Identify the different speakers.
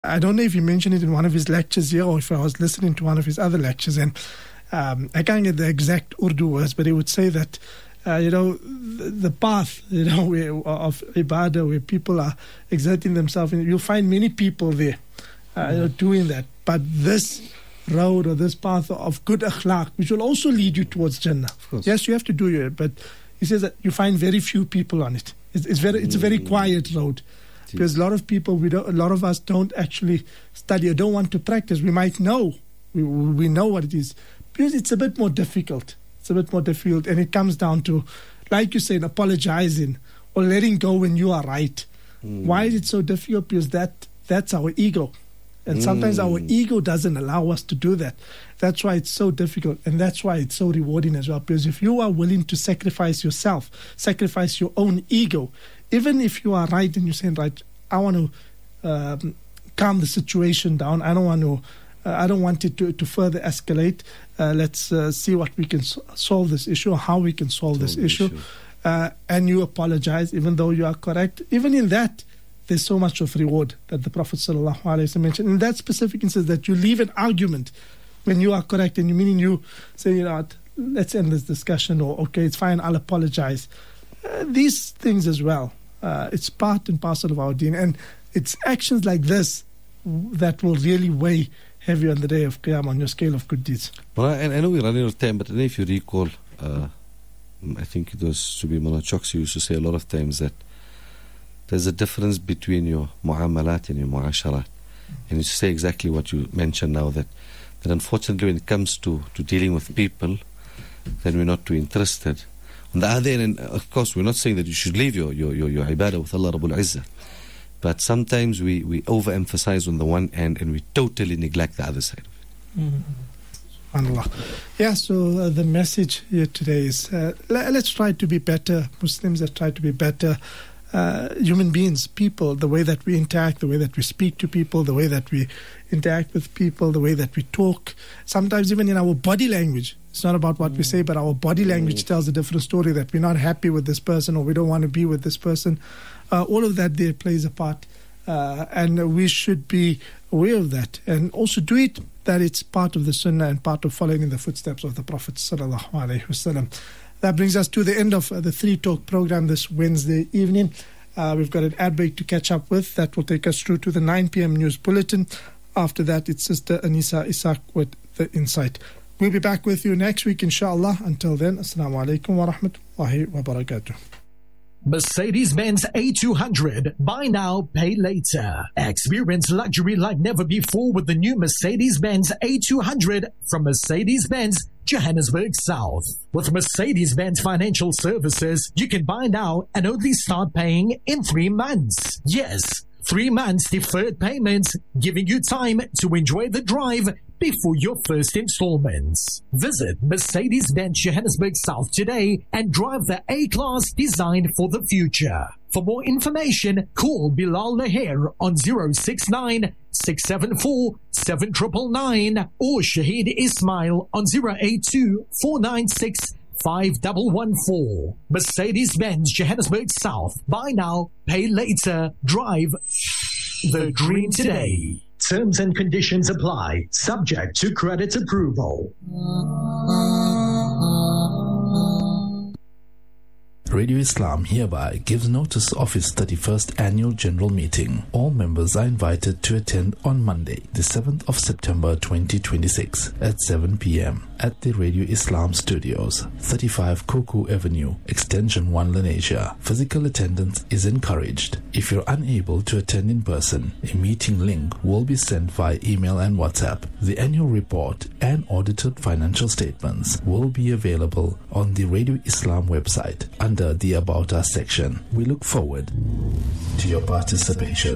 Speaker 1: I don't know if he mentioned it in one of his lectures here or if I was listening to one of his other lectures, and I can't get the exact Urdu words, but he would say that the path, of ibadah, where people are exerting themselves, you'll find many people there doing that. But this road or this path of good akhlaq, which will also lead you towards Jannah. Yes, you have to do it, but he says that you find very few people on it. It's a very quiet road. Because a lot of people, a lot of us don't actually study or don't want to practice. We might know, we know what it is, because it's a bit more difficult. And it comes down to, like you said, apologizing or letting go when you are right. Why is it so difficult? Because that's our ego. And sometimes our ego doesn't allow us to do that. That's why it's so difficult, and that's why it's so rewarding as well. Because if you are willing to sacrifice yourself, sacrifice your own ego, even if you are right and you're saying, right, I want to calm the situation down. I don't want it to further escalate. Let's see what we can solve this issue, or how we can solve this issue. And you apologize, even though you are correct. Even in that, there's so much of reward that the Prophet ﷺ mentioned. In that specific instance, that you leave an argument when you are correct, and meaning you say, let's end this discussion, or okay, it's fine, I'll apologize. These things as well, it's part and parcel of our deen, and it's actions like this that will really weigh heavy on the day of Qiyamah on your scale of good deeds.
Speaker 2: Well, I know we're running out of time, but I don't know if you recall, I think it was Subi Mullah Choksi used to say a lot of times that there's a difference between your mu'amalat and your mu'asharat. And you say exactly what you mentioned now, that unfortunately when it comes to dealing with people, then we're not too interested. On the other end, of course, we're not saying that you should leave your ibadah with Allah Rabbul Izzah. But sometimes we overemphasize on the one end and we totally neglect the other side of it.
Speaker 1: SubhanAllah. Yeah, so the message here today is let's try to be better Muslims, let's try to be better human beings, people, the way that we interact, the way that we speak to people, the way that we interact with people, the way that we talk. Sometimes even in our body language, it's not about what we say, but our body language tells a different story, that we're not happy with this person or we don't want to be with this person. All of that there plays a part, and we should be aware of that, and also do it that it's part of the sunnah and part of following in the footsteps of the Prophet sallallahu alaihi wasallam. That brings us to the end of the Three Talk program this Wednesday evening. We've got an ad break to catch up with. That will take us through to the 9 p.m. news bulletin. After that, it's Sister Anisa Isaac with the Insight. We'll be back with you next week, inshallah. Until then, Assalamu alaikum wa rahmatullahi wa barakatuh.
Speaker 3: Mercedes-Benz A200. Buy now, pay later. Experience luxury like never before with the new Mercedes-Benz A200 from Mercedes-Benz Johannesburg South. With Mercedes-Benz Financial Services, you can buy now and only start paying in 3 months. Yes, 3 months deferred payments, giving you time to enjoy the drive before your first installments. Visit Mercedes-Benz Johannesburg South today and drive the A-Class designed for the future. For more information, call Bilal Laher on 069-674-7999 or Shahid Ismail on 082-496-5114. Mercedes-Benz Johannesburg South. Buy now, pay later, drive the dream today. Terms and conditions apply, subject to credit approval.
Speaker 4: Radio Islam hereby gives notice of its 31st Annual General Meeting. All members are invited to attend on Monday, the 7th of September 2026 at 7 p.m. at the Radio Islam Studios, 35 Kuku Avenue, Extension 1 Lenasia. Physical attendance is encouraged. If you're unable to attend in person, a meeting link will be sent via email and WhatsApp. The annual report and audited financial statements will be available on the Radio Islam website under the About Us section. We look forward to your participation.